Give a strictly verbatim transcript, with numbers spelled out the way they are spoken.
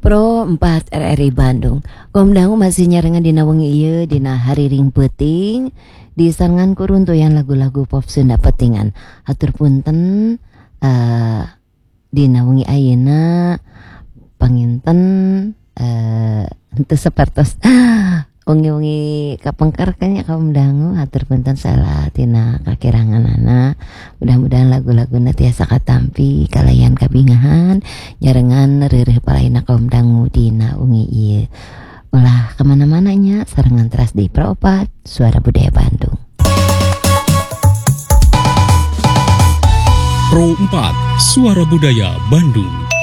Pro empat R R I Bandung. Kaum dangu masih nyarengan dina wengi ieu dina hariring peuting disarengan ku runtuyan lagu-lagu pop Sunda petingan. Hatur punten uh, dina wengi ayeuna panginten uh, henteu sapertos wengi-wengi kapengker kanya kaum dangu hatur punten salah tina kakiranganana. Mudah-mudahan lagu-laguna tiasa katampi kalayan kabingahan nyarengan reureuh palaina kaum dangu dina wengi ieu. Ulah kemana-mana nya sarengan teras di Pro empat Suara Budaya Bandung. Pro empat Suara Budaya Bandung.